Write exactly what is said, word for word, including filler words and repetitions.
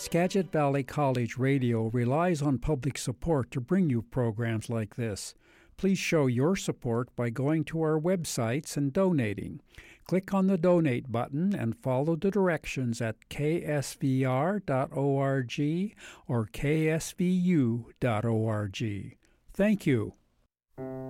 Skagit Valley College Radio relies on public support to bring you programs like this. Please show your support by going to our websites and donating. Click on the Donate button and follow the directions at k s v r dot org or k s v u dot org. Thank you.